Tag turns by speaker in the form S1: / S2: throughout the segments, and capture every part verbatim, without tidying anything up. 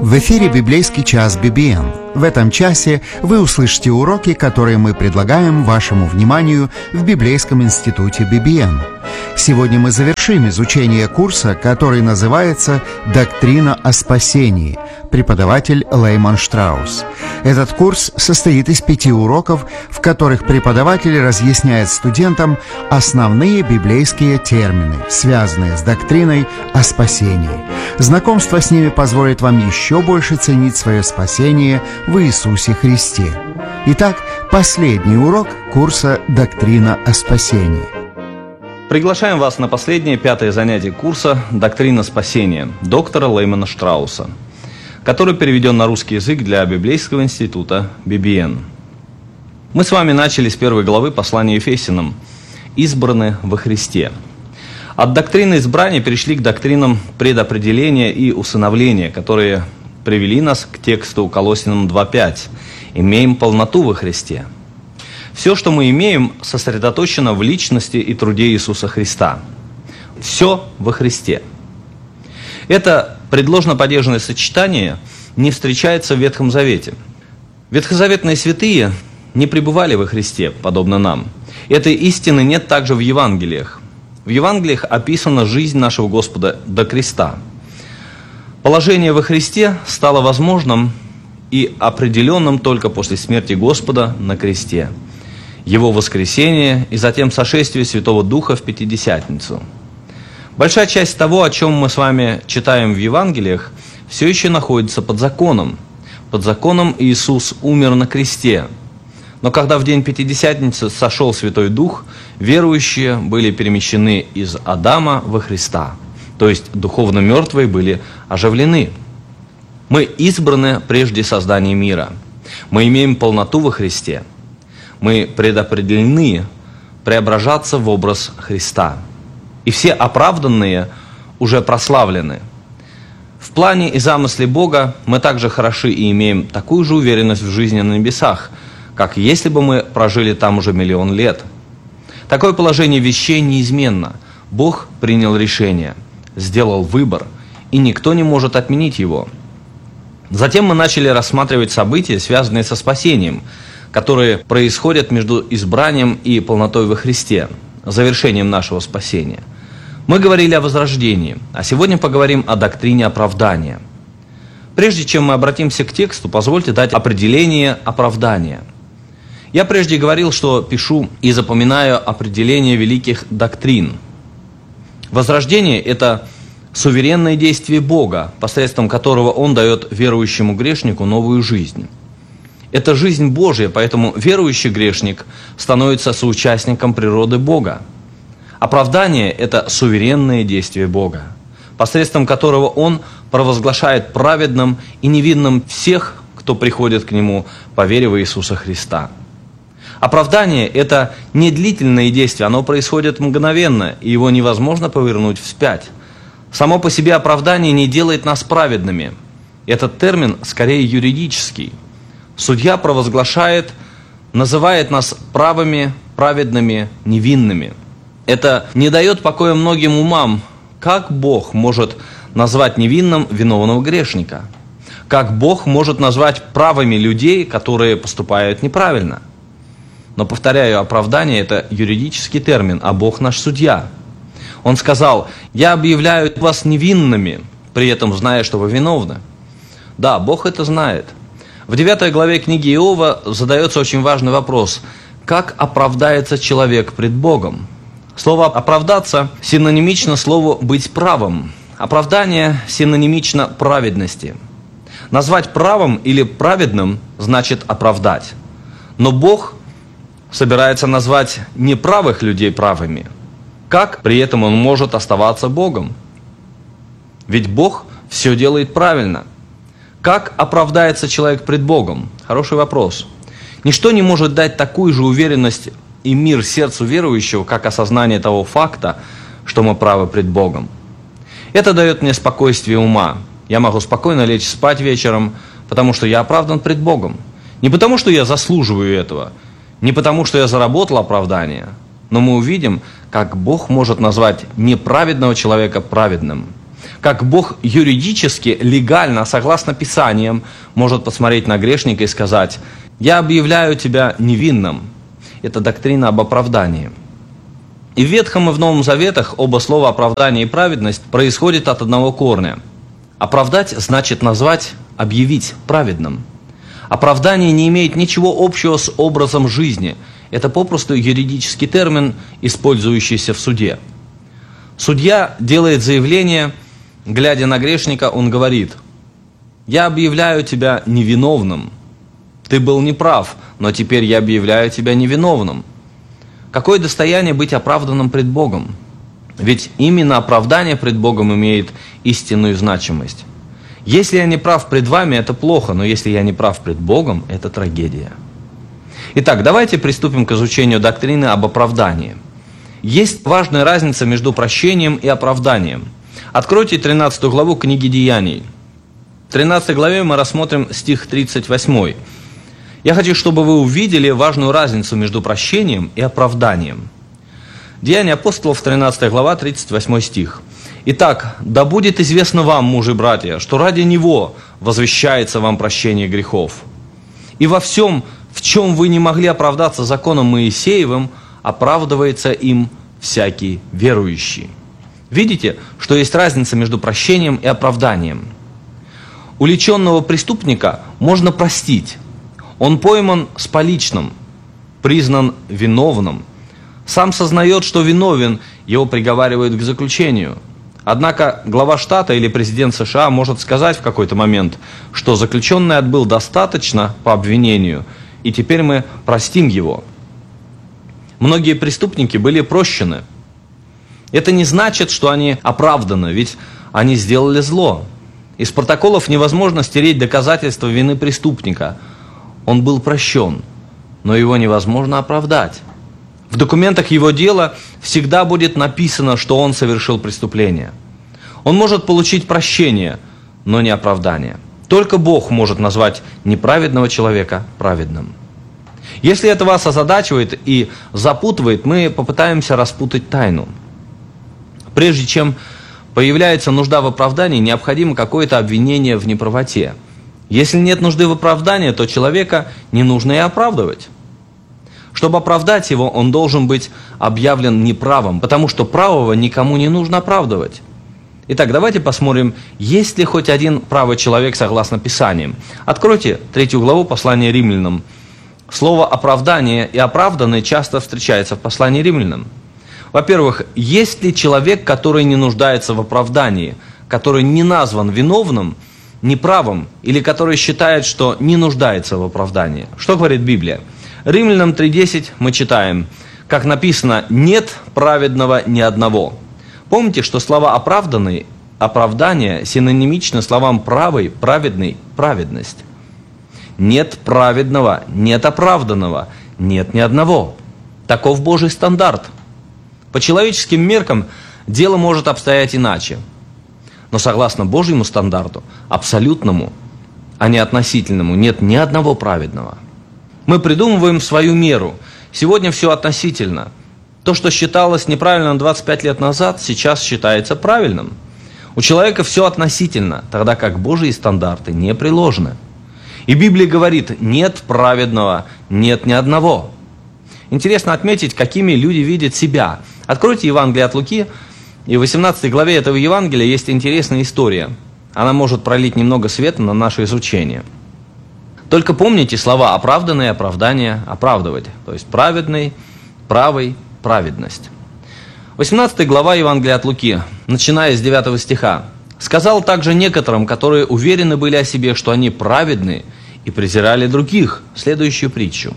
S1: В эфире библейский час би би эн. В этом часе вы услышите уроки, которые мы предлагаем вашему вниманию в Библейском институте би би эн. Сегодня мы завершим изучение курса, который называется «Доктрина о спасении». Преподаватель Лейман Штраус. Этот курс состоит из пяти уроков, в которых преподаватель разъясняет студентам основные библейские термины, связанные с доктриной о спасении. Знакомство с ними позволит вам еще больше ценить свое спасение в Иисусе Христе. Итак, последний урок курса «Доктрина о спасении».
S2: Приглашаем вас на последнее, пятое занятие курса «Доктрина спасения» доктора Леймана Штрауса, который переведен на русский язык для Библейского института би би эн. Мы с вами начали с первой главы послания Ефесянам «Избраны во Христе». От доктрины избрания перешли к доктринам предопределения и усыновления, которые привели нас к тексту Колоссянам два пять «Имеем полноту во Христе». Все, что мы имеем, сосредоточено в личности и труде Иисуса Христа. Все во Христе. Это предложно-падежное сочетание не встречается в Ветхом Завете. Ветхозаветные святые не пребывали во Христе, подобно нам. Этой истины нет также в Евангелиях. В Евангелиях описана жизнь нашего Господа до креста. Положение во Христе стало возможным и определенным только после смерти Господа на кресте, Его воскресение и затем сошествие Святого Духа в Пятидесятницу. Большая часть того, о чем мы с вами читаем в Евангелиях, все еще находится под законом. Под законом Иисус умер на кресте. Но когда в день Пятидесятницы сошел Святой Дух, верующие были перемещены из Адама во Христа. То есть духовно мертвые были оживлены. Мы избраны прежде создания мира. Мы имеем полноту во Христе. Мы предопределены преображаться в образ Христа. И все оправданные уже прославлены. В плане и замысле Бога мы также хороши и имеем такую же уверенность в жизни на небесах, как если бы мы прожили там уже миллион лет. Такое положение вещей неизменно. Бог принял решение, сделал выбор, и никто не может отменить его. Затем мы начали рассматривать события, связанные со спасением, которые происходят между избранием и полнотой во Христе, завершением нашего спасения. Мы говорили о возрождении, а сегодня поговорим о доктрине оправдания. Прежде чем мы обратимся к тексту, позвольте дать определение оправдания. Я прежде говорил, что пишу и запоминаю определение великих доктрин. Возрождение – это суверенное действие Бога, посредством которого Он дает верующему грешнику новую жизнь. Это жизнь Божья, поэтому верующий грешник становится соучастником природы Бога. Оправдание – это суверенное действие Бога, посредством которого Он провозглашает праведным и невинным всех, кто приходит к Нему по вере в Иисуса Христа. Оправдание – это не длительное действие, оно происходит мгновенно, и его невозможно повернуть вспять. Само по себе оправдание не делает нас праведными. Этот термин скорее юридический. Судья провозглашает, называет нас правыми, праведными, невинными. Это не дает покоя многим умам. Как Бог может назвать невинным виновного грешника? Как Бог может назвать правыми людей, которые поступают неправильно? Но, повторяю, оправдание – это юридический термин, а Бог наш судья. Он сказал: «Я объявляю вас невинными», при этом зная, что вы виновны. Да, Бог это знает. В девятой главе книги Иова задается очень важный вопрос: как оправдается человек пред Богом? Слово «оправдаться» синонимично слову «быть правым». Оправдание синонимично праведности. Назвать правым или праведным значит оправдать. Но Бог собирается назвать неправых людей правыми. Как при этом Он может оставаться Богом? Ведь Бог все делает правильно. Как оправдается человек пред Богом? Хороший вопрос. Ничто не может дать такую же уверенность и мир сердцу верующего, как осознание того факта, что мы правы пред Богом. Это дает мне спокойствие ума. Я могу спокойно лечь спать вечером, потому что я оправдан пред Богом. Не потому, что я заслуживаю этого, не потому, что я заработал оправдание, но мы увидим, как Бог может назвать неправедного человека праведным, как Бог юридически, легально, согласно Писаниям, может посмотреть на грешника и сказать: «Я объявляю тебя невинным». Это доктрина об оправдании. И в Ветхом и в Новом Заветах оба слова «оправдание» и «праведность» происходят от одного корня. Оправдать значит назвать, объявить праведным. Оправдание не имеет ничего общего с образом жизни. Это попросту юридический термин, использующийся в суде. Судья делает заявление, глядя на грешника, он говорит: «Я объявляю тебя невиновным. Ты был неправ, но теперь я объявляю тебя невиновным». Какое достояние быть оправданным пред Богом? Ведь именно оправдание пред Богом имеет истинную значимость. Если я не прав пред вами, это плохо, но если я не прав пред Богом, это трагедия. Итак, давайте приступим к изучению доктрины об оправдании. Есть важная разница между прощением и оправданием. Откройте тринадцатую главу книги Деяний. В тринадцатой главе мы рассмотрим стих тридцать восемь. Я хочу, чтобы вы увидели важную разницу между прощением и оправданием. Деяния апостолов, тринадцатая глава, тридцать восьмой стих. «Итак, да будет известно вам, мужи и братья, что ради Него возвещается вам прощение грехов. И во всем, в чем вы не могли оправдаться законом Моисеевым, оправдывается им всякий верующий». Видите, что есть разница между прощением и оправданием. Уличенного преступника можно простить. Он пойман с поличным, признан виновным. Сам сознает, что виновен, его приговаривают к заключению. Однако глава штата или президент США может сказать в какой-то момент, что заключенный отбыл достаточно по обвинению, и теперь мы простим его. Многие преступники были прощены. Это не значит, что они оправданы, ведь они сделали зло. Из протоколов невозможно стереть доказательства вины преступника. Он был прощен, но его невозможно оправдать. В документах его дела всегда будет написано, что он совершил преступление. Он может получить прощение, но не оправдание. Только Бог может назвать неправедного человека праведным. Если это вас озадачивает и запутывает, мы попытаемся распутать тайну. Прежде чем появляется нужда в оправдании, необходимо какое-то обвинение в неправоте. Если нет нужды в оправдании, то человека не нужно и оправдывать. Чтобы оправдать его, он должен быть объявлен неправым, потому что правого никому не нужно оправдывать. Итак, давайте посмотрим, есть ли хоть один правый человек согласно Писаниям. Откройте третью главу послания Римлянам. Слово «оправдание» и «оправданный» часто встречается в послании Римлянам. Во-первых, есть ли человек, который не нуждается в оправдании, который не назван виновным, неправым, или который считает, что не нуждается в оправдании? Что говорит Библия? Римлянам три десять мы читаем, как написано: «Нет праведного ни одного». Помните, что слова «оправданный», «оправдание» синонимичны словам «правый», «праведный», «праведность». Нет праведного, нет оправданного, нет ни одного. Таков Божий стандарт. По человеческим меркам дело может обстоять иначе. Но согласно Божьему стандарту, абсолютному, а не относительному, нет ни одного праведного. Мы придумываем свою меру. Сегодня все относительно. То, что считалось неправильным двадцать пять лет назад, сейчас считается правильным. У человека все относительно, тогда как Божьи стандарты не приложены. И Библия говорит: нет праведного, нет ни одного. Интересно отметить, какими люди видят себя. Откройте Евангелие от Луки, и в восемнадцатой главе этого Евангелия есть интересная история. Она может пролить немного света на наше изучение. Только помните слова «оправданное», «оправдание», «оправдывать». То есть праведный, правый, праведность. восемнадцатая глава Евангелия от Луки, начиная с девятого стиха. «Сказал также некоторым, которые уверены были о себе, что они праведны, и презирали других», следующую притчу.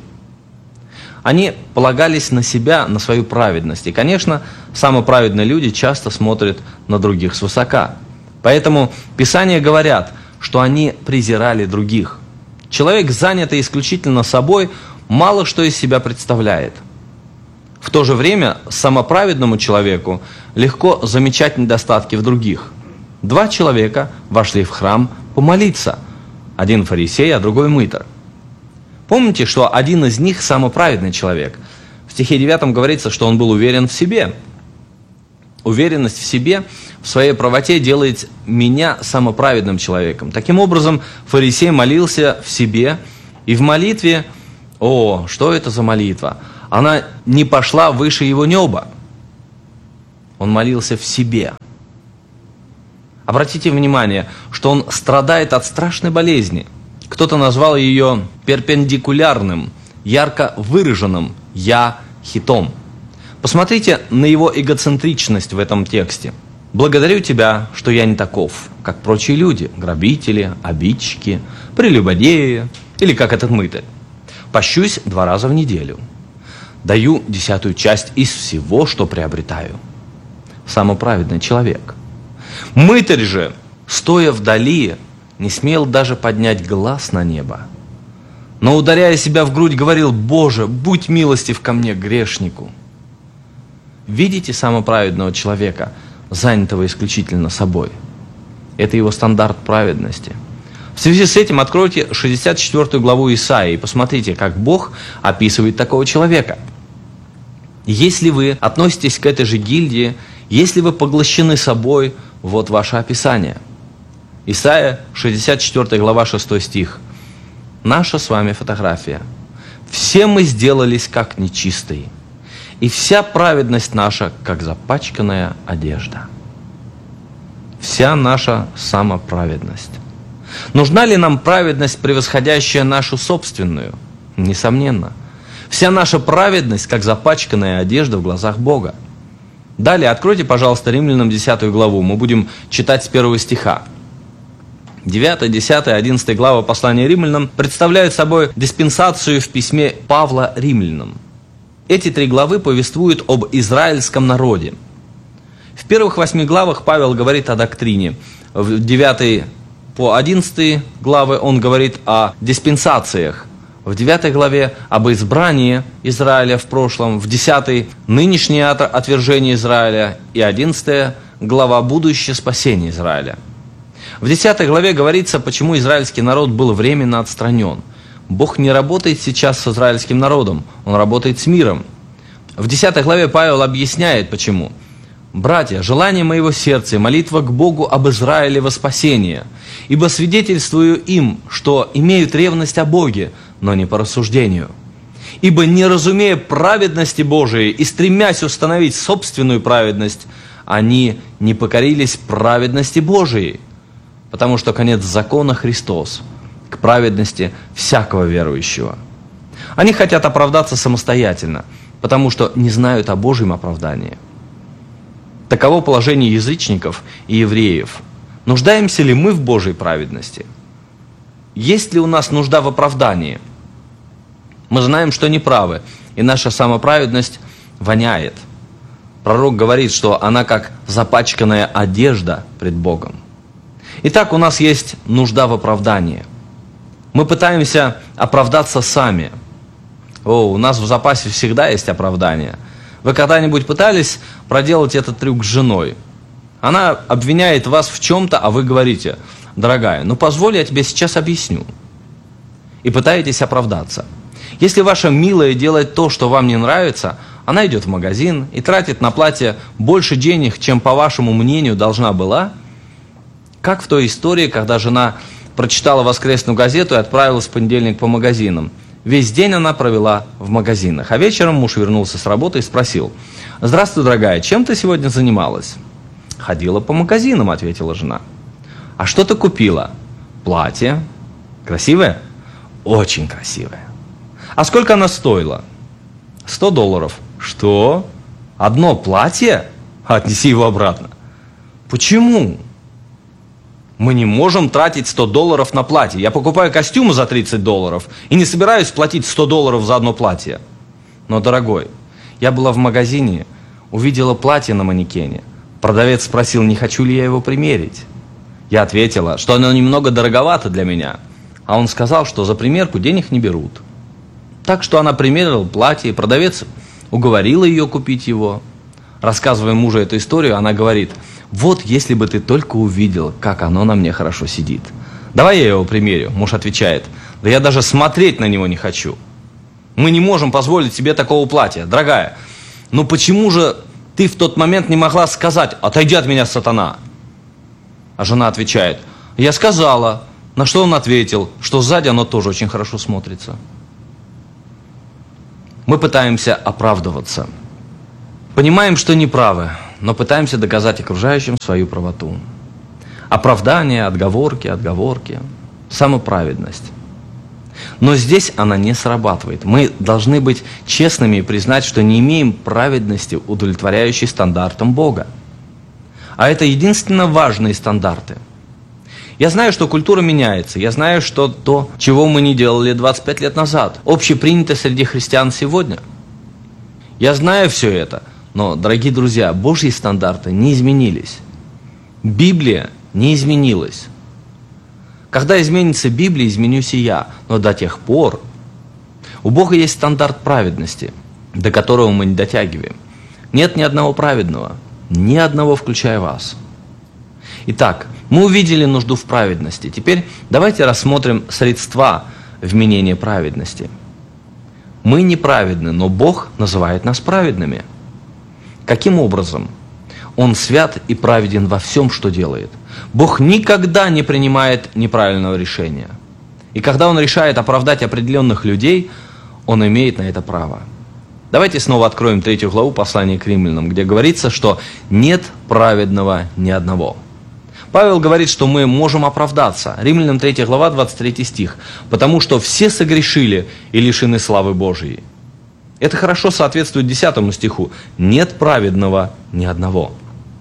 S2: Они полагались на себя, на свою праведность. И, конечно, самые праведные люди часто смотрят на других свысока. Поэтому Писания говорят, что они презирали других. Человек, занятый исключительно собой, мало что из себя представляет. В то же время самоправедному человеку легко замечать недостатки в других. Два человека вошли в храм помолиться. Один фарисей, а другой мытарь. Помните, что один из них самоправедный человек. В стихе девятом говорится, что он был уверен в себе. уверенность в себе, в своей правоте делает меня самоправедным человеком. Таким образом, фарисей молился в себе, и в молитве, о, что это за молитва? Она не пошла выше его неба. Он молился в себе. Обратите внимание, что он страдает от страшной болезни. Кто-то назвал ее перпендикулярным, ярко выраженным «я-хитом». Посмотрите на его эгоцентричность в этом тексте. «Благодарю тебя, что я не таков, как прочие люди, грабители, обидчики, прелюбодеи или как этот мытарь. Пощусь два раза в неделю. Даю десятую часть из всего, что приобретаю». Самоправедный человек. Мытарь же, стоя вдали, не смел даже поднять глаз на небо, но, ударяя себя в грудь, говорил: «Боже, будь милостив ко мне, грешнику». Видите самоправедного человека, занятого исключительно собой? Это его стандарт праведности. В связи с этим откройте шестьдесят четвёртую главу Исаии и посмотрите, как Бог описывает такого человека. Если вы относитесь к этой же гильдии, если вы поглощены собой, вот ваше описание. Исайя, шестьдесят четвёртая глава, шестой стих. Наша с вами фотография. «Все мы сделались как нечистые, и вся праведность наша, как запачканная одежда». Вся наша самоправедность. Нужна ли нам праведность, превосходящая нашу собственную? Несомненно. Вся наша праведность, как запачканная одежда в глазах Бога. Далее откройте, пожалуйста, Римлянам десятую главу. Мы будем читать с первого стиха. девятая, десятая, одиннадцатая глава послания Римлянам представляют собой диспенсацию в письме Павла Римлянам. Эти три главы повествуют об израильском народе. В первых восьми главах Павел говорит о доктрине. В девятой по одиннадцатой главы он говорит о диспенсациях. В девятой главе об избрании Израиля в прошлом, в десятой нынешнее отвержение Израиля и одиннадцатая глава будущее спасение Израиля. В десятой главе говорится, почему израильский народ был временно отстранен. Бог не работает сейчас с израильским народом, Он работает с миром. В десятой главе Павел объясняет, почему. «Братья, желание моего сердца и молитва к Богу об Израиле во спасение, ибо свидетельствую им, что имеют ревность о Боге, но не по рассуждению. Ибо не разумея праведности Божией и стремясь установить собственную праведность, они не покорились праведности Божией, потому что конец закона Христос, к праведности всякого верующего. Они хотят оправдаться самостоятельно, потому что не знают о Божьем оправдании. Таково положение язычников и евреев. Нуждаемся ли мы в Божьей праведности? Есть ли у нас нужда в оправдании? Мы знаем, что неправы, и наша самоправедность воняет. Пророк говорит, что она как запачканная одежда пред Богом. Итак, у нас есть нужда в оправдании. Мы пытаемся оправдаться сами. О, у нас в запасе всегда есть оправдание. Вы когда-нибудь пытались проделать этот трюк с женой? Она обвиняет вас в чем-то, а вы говорите: «Дорогая, ну позволь, я тебе сейчас объясню». И пытаетесь оправдаться. Если ваша милая делает то, что вам не нравится, она идет в магазин и тратит на платье больше денег, чем, по вашему мнению, должна была, как в той истории, когда жена прочитала воскресную газету и отправилась в понедельник по магазинам. Весь день она провела в магазинах, а вечером муж вернулся с работы и спросил: «Здравствуй, дорогая, чем ты сегодня занималась?» «Ходила по магазинам», — ответила жена. «А что ты купила?» «Платье». «Красивое?» «Очень красивое». «А сколько она стоила?» «Сто долларов». «Что? Одно платье? Отнеси его обратно». «Почему?» «Мы не можем тратить сто долларов на платье. Я покупаю костюмы за тридцать долларов и не собираюсь платить сто долларов за одно платье». «Но, дорогой, я была в магазине, увидела платье на манекене. Продавец спросил, не хочу ли я его примерить. Я ответила, что оно немного дороговато для меня. А он сказал, что за примерку денег не берут. Так что она примерила платье, и продавец уговорила ее купить его. Рассказывая мужу эту историю, она говорит: «Вот если бы ты только увидел, как оно на мне хорошо сидит. Давай я его примерю». Муж отвечает: «Да я даже смотреть на него не хочу. Мы не можем позволить себе такого платья. Дорогая, ну почему же ты в тот момент не могла сказать: «Отойди от меня, сатана». А жена отвечает: «Я сказала». На что он ответил, что сзади оно тоже очень хорошо смотрится. Мы пытаемся оправдываться. Понимаем, что неправы, но пытаемся доказать окружающим свою правоту. Оправдание, отговорки, отговорки, самоправедность. Но здесь она не срабатывает. Мы должны быть честными и признать, что не имеем праведности, удовлетворяющей стандартам Бога. А это единственно важные стандарты. Я знаю, что культура меняется. Я знаю, что то, чего мы не делали двадцать пять лет назад, общепринято среди христиан сегодня. Я знаю все это. Но, дорогие друзья, Божьи стандарты не изменились. Библия не изменилась. Когда изменится Библия, изменюсь и я. Но до тех пор у Бога есть стандарт праведности, до которого мы не дотягиваем. Нет ни одного праведного, ни одного, включая вас. Итак, мы увидели нужду в праведности. Теперь давайте рассмотрим средства вменения праведности. Мы неправедны, но Бог называет нас праведными. Каким образом? Он свят и праведен во всем, что делает. Бог никогда не принимает неправильного решения. И когда Он решает оправдать определенных людей, Он имеет на это право. Давайте снова откроем третью главу послания к Римлянам, где говорится, что нет праведного ни одного. Павел говорит, что мы можем оправдаться. Римлянам третья глава, двадцать третий стих. «Потому что все согрешили и лишены славы Божией». Это хорошо соответствует десятому стиху. «Нет праведного ни одного».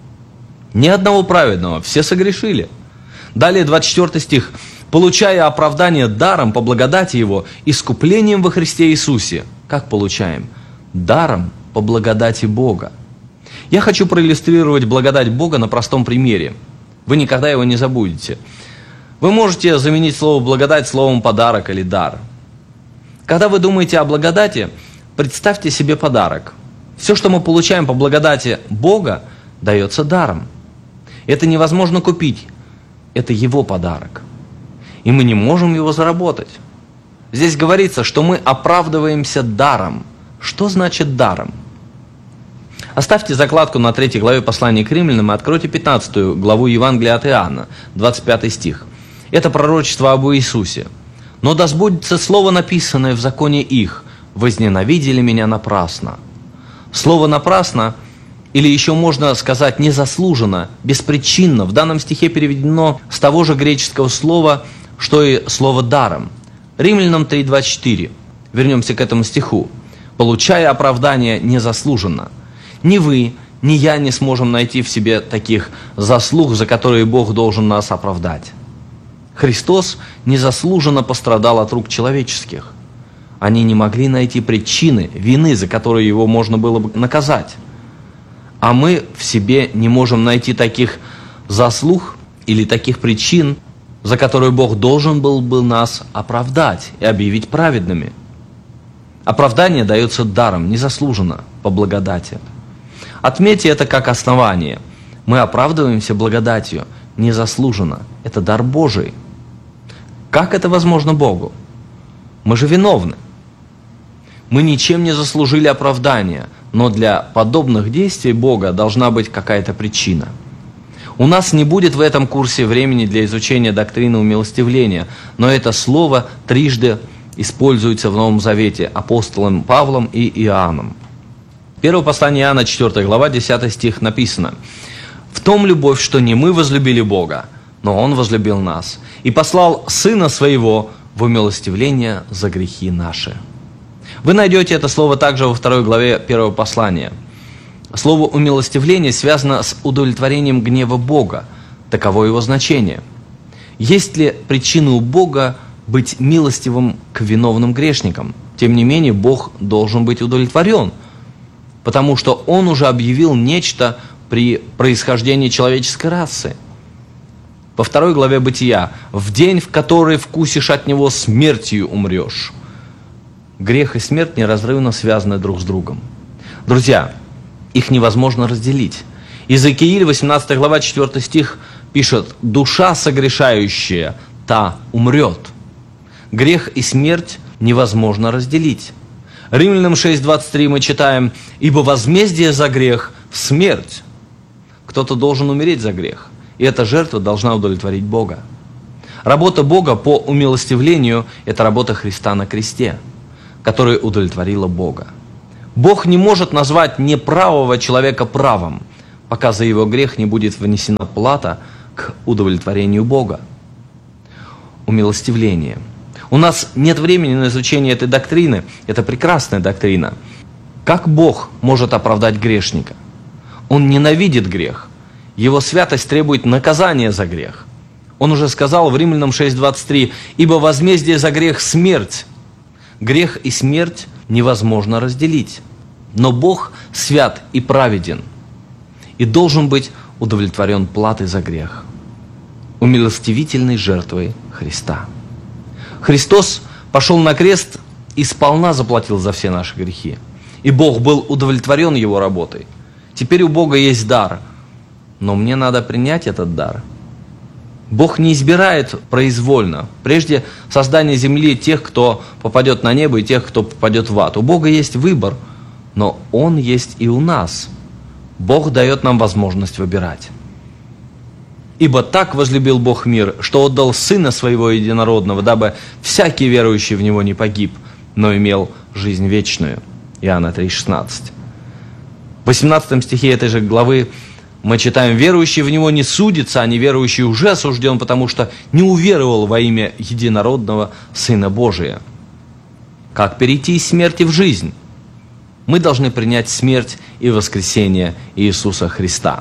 S2: Ни одного праведного, все согрешили. Далее двадцать четвёртый стих. «Получая оправдание даром по благодати Его, искуплением во Христе Иисусе». Как получаем? Даром по благодати Бога. Я хочу проиллюстрировать благодать Бога на простом примере. Вы никогда его не забудете. Вы можете заменить слово «благодать» словом «подарок» или «дар». Когда вы думаете о благодати, представьте себе подарок. Все, что мы получаем по благодати Бога, дается даром. Это невозможно купить. Это Его подарок. И мы не можем его заработать. Здесь говорится, что мы оправдываемся даром. Что значит даром? Оставьте закладку на третьей главе послания к Римлянам и откройте пятнадцатую главу Евангелия от Иоанна, двадцать пятый стих. Это пророчество об Иисусе. «Но да сбудется слово, написанное в законе их, возненавидели меня напрасно». Слово «напрасно», или еще можно сказать «незаслуженно», «беспричинно», в данном стихе переведено с того же греческого слова, что и слово «даром». Римлянам три двадцать четыре. Вернемся к этому стиху. «Получая оправдание незаслуженно». Ни вы, ни я не сможем найти в себе таких заслуг, за которые Бог должен нас оправдать. Христос незаслуженно пострадал от рук человеческих. Они не могли найти причины, вины, за которые Его можно было бы наказать. А мы в себе не можем найти таких заслуг или таких причин, за которые Бог должен был бы нас оправдать и объявить праведными. Оправдание дается даром, незаслуженно, по благодати. Отметьте это как основание. Мы оправдываемся благодатью, незаслуженно. Это дар Божий. Как это возможно Богу? Мы же виновны. Мы ничем не заслужили оправдания, но для подобных действий Бога должна быть какая-то причина. У нас не будет в этом курсе времени для изучения доктрины умилостивления, но это слово трижды используется в Новом Завете апостолом Павлом и Иоанном. Первое послание Иоанна, четвёртая глава, десятый стих написано: «В том любовь, что не мы возлюбили Бога, но Он возлюбил нас и послал Сына Своего в умилостивление за грехи наши». Вы найдете это слово также во второй главе первого послания. Слово «умилостивление» связано с удовлетворением гнева Бога. Таково его значение. Есть ли причина у Бога быть милостивым к виновным грешникам? Тем не менее, Бог должен быть удовлетворен, потому что Он уже объявил нечто при происхождении человеческой расы. Во второй главе Бытия: «В день, в который вкусишь от него, смертью умрешь». Грех и смерть неразрывно связаны друг с другом. Друзья, их невозможно разделить. Иезекииль, восемнадцатая глава, четвёртый стих пишет: «Душа согрешающая, та умрет». Грех и смерть невозможно разделить. Римлянам шесть двадцать три мы читаем: «Ибо возмездие за грех – смерть. Кто-то должен умереть за грех, и эта жертва должна удовлетворить Бога. Работа Бога по умилостивлению – это работа Христа на кресте, которая удовлетворила Бога. Бог не может назвать неправого человека правым, пока за его грех не будет внесена плата к удовлетворению Бога. Умилостивление. У нас нет времени на изучение этой доктрины. Это прекрасная доктрина. Как Бог может оправдать грешника? Он ненавидит грех. Его святость требует наказания за грех. Он уже сказал в Римлянам шесть двадцать три: «Ибо возмездие за грех – смерть». Грех и смерть невозможно разделить. Но Бог свят и праведен, и должен быть удовлетворен платой за грех, умилостивительной жертвой Христа. Христос пошел на крест и сполна заплатил за все наши грехи. И Бог был удовлетворен Его работой. Теперь у Бога есть дар, но мне надо принять этот дар. Бог не избирает произвольно, прежде создания земли, тех, кто попадет на небо, и тех, кто попадет в ад. У Бога есть выбор, но Он есть и у нас. Бог дает нам возможность выбирать. «Ибо так возлюбил Бог мир, что отдал Сына Своего Единородного, дабы всякий верующий в Него не погиб, но имел жизнь вечную». Иоанна три шестнадцать. В восемнадцатом стихе этой же главы мы читаем: «Верующий в Него не судится, а неверующий уже осужден, потому что не уверовал во имя Единородного Сына Божия». Как перейти из смерти в жизнь? Мы должны принять смерть и воскресение Иисуса Христа.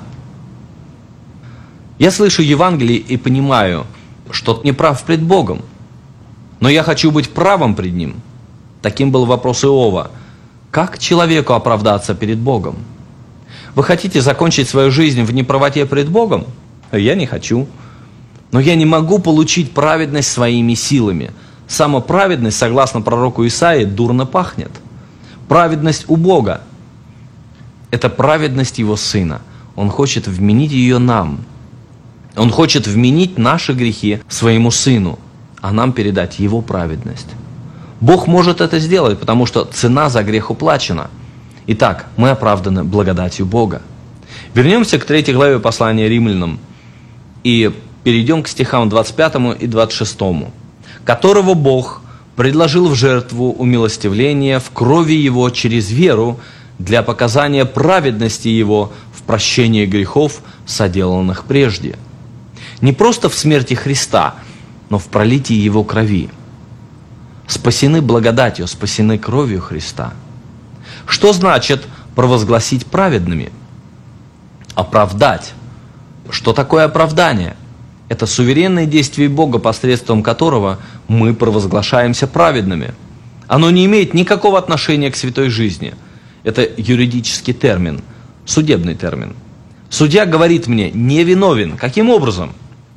S2: Я слышу Евангелие и понимаю, что не прав пред Богом, но я хочу быть правым пред Ним. Таким был вопрос Иова: как человеку оправдаться перед Богом? Вы хотите закончить свою жизнь в неправоте пред Богом? Я не хочу. Но я не могу получить праведность своими силами. Самоправедность, согласно пророку Исаии, дурно пахнет. Праведность у Бога – это праведность Его Сына. Он хочет вменить ее нам. Он хочет вменить наши грехи своему Сыну, а нам передать Его праведность. Бог может это сделать, потому что цена за грех уплачена. Итак, мы оправданы благодатью Бога. Вернемся к третьей главе послания Римлянам и перейдем к стихам двадцать пятому и двадцать шестому. «Которого Бог предложил в жертву умилостивления в крови Его через веру для показания праведности Его в прощении грехов, соделанных прежде». Не просто в смерти Христа, но в пролитии Его крови. Спасены благодатью, спасены кровью Христа. Что значит провозгласить праведными? Оправдать. Что такое оправдание? Это суверенное действие Бога, посредством которого мы провозглашаемся праведными. Оно не имеет никакого отношения к святой жизни. Это юридический термин, судебный термин. Судья говорит мне: не виновен. Каким образом?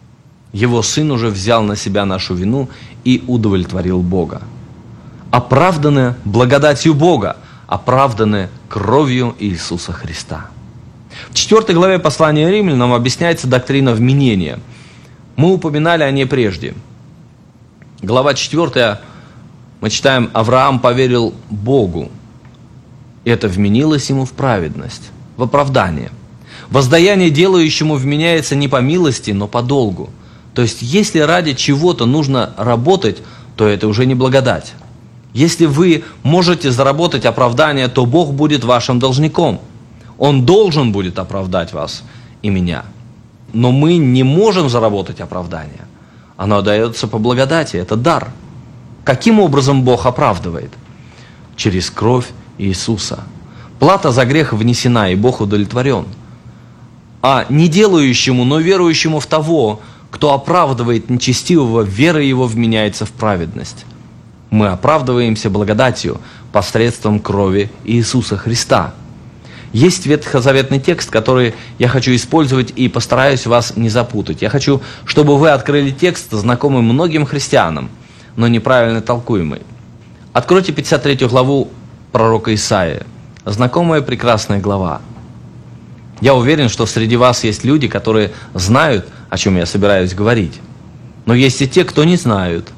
S2: Его Сын уже взял на себя нашу вину и удовлетворил Бога. Оправданы благодатью Бога, оправданы кровью Иисуса Христа. В четвертой главе послания Римлянам объясняется доктрина вменения. Мы упоминали о ней прежде. Глава четвёртая, мы читаем: «Авраам поверил Богу, и это вменилось ему в праведность, в оправдание. Воздаяние делающему вменяется не по милости, но по долгу». То есть, если ради чего-то нужно работать, то это уже не благодать. Если вы можете заработать оправдание, то Бог будет вашим должником. Он должен будет оправдать вас и меня. Но мы не можем заработать оправдание. Оно дается по благодати, это дар. Каким образом Бог оправдывает? Через кровь Иисуса. Плата за грех внесена, и Бог удовлетворен. А не делающему, но верующему в того, кто оправдывает нечестивого, вера его вменяется в праведность. Мы оправдываемся благодатью посредством крови Иисуса Христа. Есть ветхозаветный текст, который я хочу использовать и постараюсь вас не запутать. Я хочу, чтобы вы открыли текст, знакомый многим христианам, но неправильно толкуемый. Откройте пятьдесят третью главу пророка Исаии. Знакомая прекрасная глава. Я уверен, что среди вас есть люди, которые знают, о чем я собираюсь говорить. Но есть и те, кто не знают.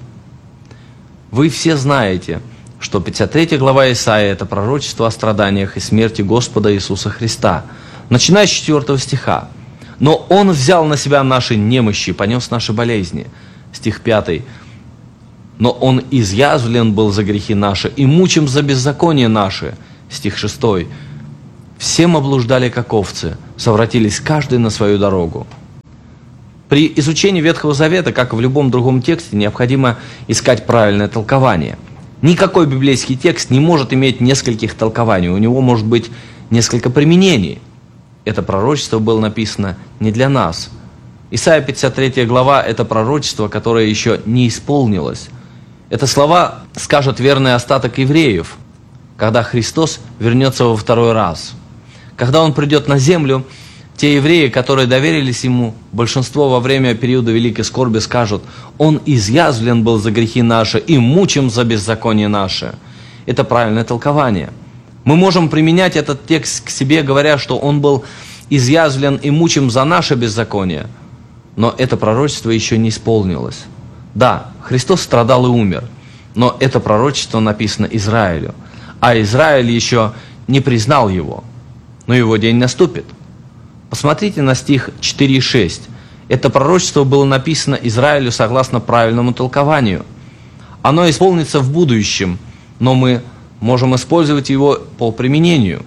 S2: Вы все знаете, что пятьдесят третья глава Исаии – это пророчество о страданиях и смерти Господа Иисуса Христа. начиная с четвёртого стиха. «Но Он взял на себя наши немощи, понес наши болезни». Стих пятый. «Но Он изъязвлен был за грехи наши и мучим за беззаконие наши». Стих шестой. «Все мы блуждали, как овцы, совратились каждый на свою дорогу». При изучении Ветхого Завета, как и в любом другом тексте, необходимо искать правильное толкование. Никакой библейский текст не может иметь нескольких толкований, у него может быть несколько применений. Это пророчество было написано не для нас. Исайя пятьдесят третья глава – это пророчество, которое еще не исполнилось. Это слова скажет верный остаток евреев, когда Христос вернется во второй раз. Когда Он придет на землю, те евреи, которые доверились Ему, большинство во время периода великой скорби скажут: «Он изъязвлен был за грехи наши и мучим за беззаконие наше». Это правильное толкование. Мы можем применять этот текст к себе, говоря, что Он был изъязвлен и мучим за наше беззаконие. Но это пророчество еще не исполнилось. Да, Христос страдал и умер, но это пророчество написано Израилю, а Израиль еще не признал Его. Но Его день наступит. Посмотрите на стих четыре и шесть. Это пророчество было написано Израилю согласно правильному толкованию. Оно исполнится в будущем, но мы можем использовать его по применению.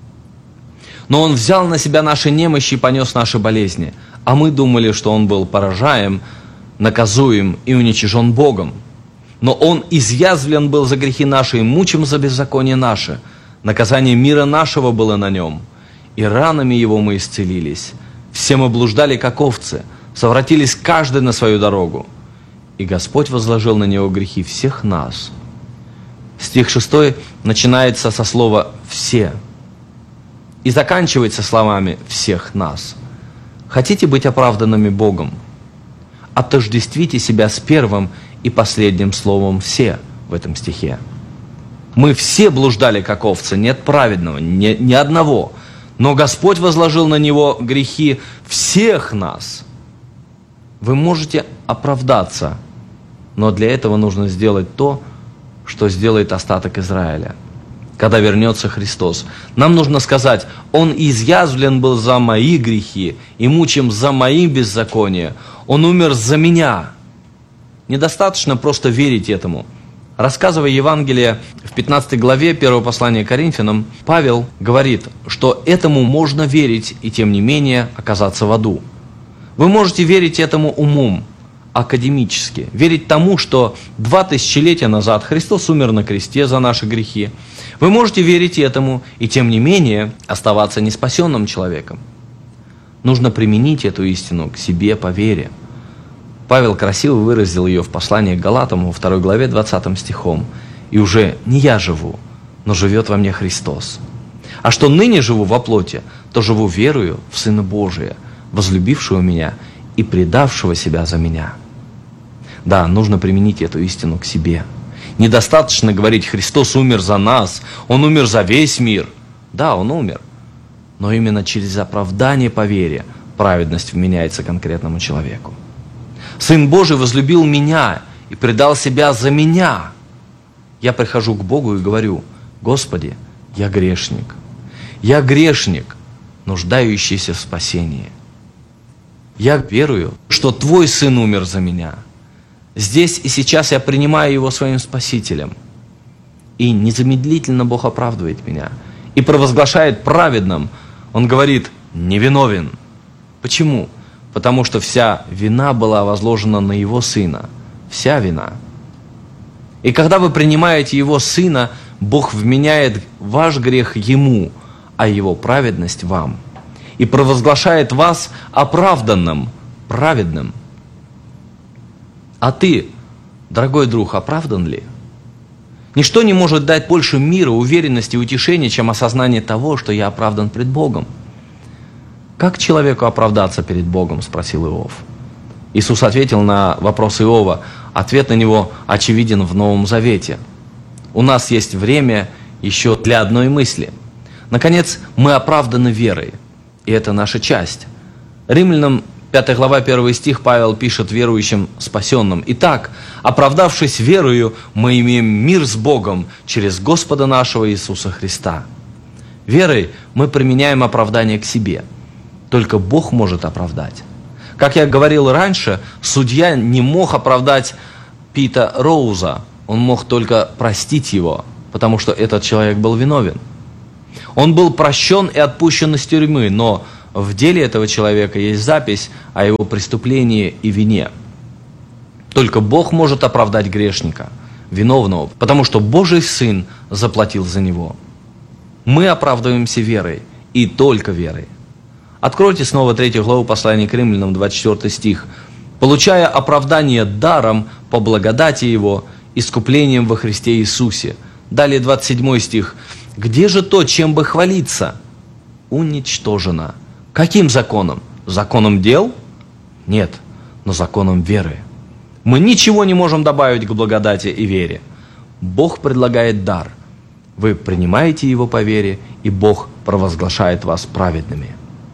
S2: «Но Он взял на себя наши немощи и понес наши болезни, а мы думали, что Он был поражаем, наказуем и уничижен Богом. Но Он изъязвлен был за грехи наши и мучим за беззаконие наше. Наказание мира нашего было на Нем, и ранами Его мы исцелились. Все мы блуждали, как овцы, совратились каждый на свою дорогу. И Господь возложил на Него грехи всех нас». Стих шестой начинается со слова «все» и заканчивается словами «всех нас». Хотите быть оправданными Богом? Отождествите себя с первым и последним словом «все» в этом стихе. Мы все блуждали, как овцы, нет праведного, ни, ни одного. Но Господь возложил на Него грехи всех нас. Вы можете оправдаться, но для этого нужно сделать то, что сделает остаток Израиля, когда вернется Христос. Нам нужно сказать: «Он изъязвлен был за мои грехи и мучим за мои беззакония. Он умер за меня». Недостаточно просто верить этому. Рассказывая Евангелие в пятнадцатой главе первого послания к Коринфянам, Павел говорит, что этому можно верить и тем не менее оказаться в аду. Вы можете верить этому умом, академически, верить тому, что два тысячелетия назад Христос умер на кресте за наши грехи. Вы можете верить этому и тем не менее оставаться неспасенным человеком. Нужно применить эту истину к себе по вере. Павел красиво выразил ее в послании к Галатам во второй главе двадцатым стихом. «И уже не я живу, но живет во мне Христос. А что ныне живу во плоти, то живу верою в Сына Божия, возлюбившего меня и предавшего себя за меня». Да, нужно применить эту истину к себе. Недостаточно говорить: «Христос умер за нас, Он умер за весь мир». Да, Он умер. Но именно через оправдание по вере праведность вменяется конкретному человеку. Сын Божий возлюбил меня и предал себя за меня. Я прихожу к Богу и говорю: «Господи, я грешник. Я грешник, нуждающийся в спасении. Я верую, что Твой Сын умер за меня. Здесь и сейчас я принимаю Его своим Спасителем». И незамедлительно Бог оправдывает меня и провозглашает праведным. Он говорит: «невиновен». Почему? Потому что вся вина была возложена на Его Сына. Вся вина. И когда вы принимаете Его Сына, Бог вменяет ваш грех Ему, а Его праведность вам. И провозглашает вас оправданным, праведным. А ты, дорогой друг, оправдан ли? Ничто не может дать больше мира, уверенности и утешения, чем осознание того, что я оправдан пред Богом. «Как человеку оправдаться перед Богом?» – спросил Иов. Иисус ответил на вопрос Иова. Ответ на него очевиден в Новом Завете. У нас есть время еще для одной мысли. Наконец, мы оправданы верой, и это наша часть. Римлянам пятая глава, первый стих, Павел пишет верующим спасенным: «Итак, оправдавшись верою, мы имеем мир с Богом через Господа нашего Иисуса Христа». Верой мы применяем оправдание к себе. Только Бог может оправдать. Как я говорил раньше, судья не мог оправдать Пита Роуза. Он мог только простить его, потому что этот человек был виновен. Он был прощен и отпущен из тюрьмы, но в деле этого человека есть запись о его преступлении и вине. Только Бог может оправдать грешника, виновного, потому что Божий Сын заплатил за него. Мы оправдываемся верой, и только верой. Откройте снова третью главу послания к Римлянам, двадцать четвёртый стих. «Получая оправдание даром по благодати Его, искуплением во Христе Иисусе». Далее двадцать седьмой стих. «Где же то, чем бы хвалиться? Уничтожено». Каким законом? Законом дел? Нет, но законом веры. Мы ничего не можем добавить к благодати и вере. Бог предлагает дар. Вы принимаете его по вере, и Бог провозглашает вас праведными.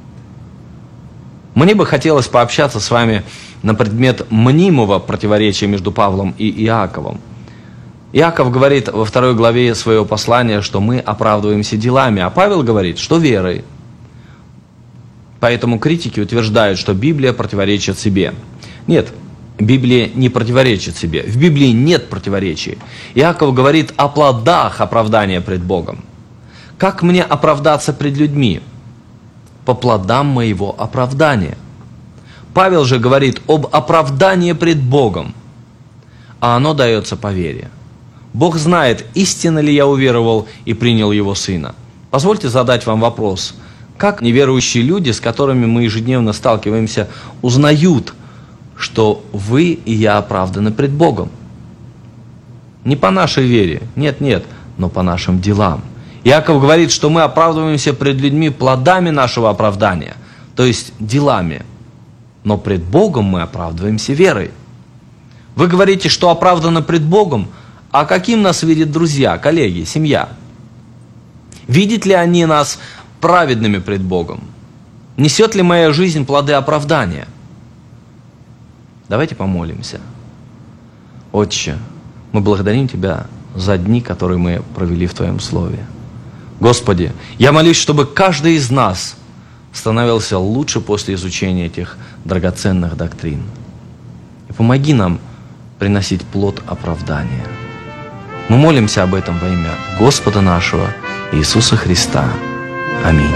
S2: Мне бы хотелось пообщаться с вами на предмет мнимого противоречия между Павлом и Иаковом. Иаков говорит во второй главе своего послания, что мы оправдываемся делами, а Павел говорит, что верой. Поэтому критики утверждают, что Библия противоречит себе. Нет, Библия не противоречит себе. В Библии нет противоречий. Иаков говорит о плодах оправдания пред Богом. Как мне оправдаться пред людьми? По плодам моего оправдания. Павел же говорит об оправдании пред Богом, а оно дается по вере. Бог знает, истинно ли я уверовал и принял Его Сына. Позвольте задать вам вопрос. Как неверующие люди, с которыми мы ежедневно сталкиваемся, узнают, что вы и я оправданы пред Богом? Не по нашей вере, нет-нет, но по нашим делам. Иаков говорит, что мы оправдываемся пред людьми плодами нашего оправдания, то есть делами. Но пред Богом мы оправдываемся верой. Вы говорите, что оправданы пред Богом, а каким нас видят друзья, коллеги, семья? Видят ли они нас праведными пред Богом? Несет ли моя жизнь плоды оправдания? Давайте помолимся. Отче, мы благодарим Тебя за дни, которые мы провели в Твоем Слове. Господи, я молюсь, чтобы каждый из нас становился лучше после изучения этих драгоценных доктрин. И помоги нам приносить плод оправдания. Мы молимся об этом во имя Господа нашего Иисуса Христа. Аминь.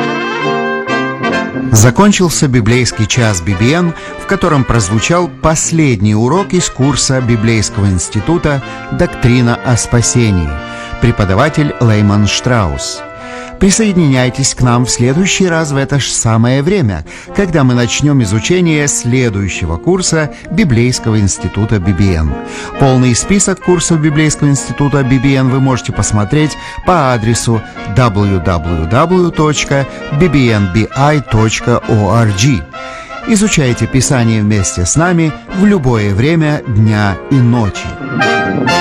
S1: Закончился библейский час би би эн, в котором прозвучал последний урок из курса Библейского института «Доктрина о спасении». Преподаватель Лейман Штраус. Присоединяйтесь к нам в следующий раз в это же самое время, когда мы начнем изучение следующего курса Библейского института би би эн. Полный список курсов Библейского института би би эн вы можете посмотреть по адресу дабл ю дабл ю дабл ю точка би би эн би ай точка орг. Изучайте Писание вместе с нами в любое время дня и ночи.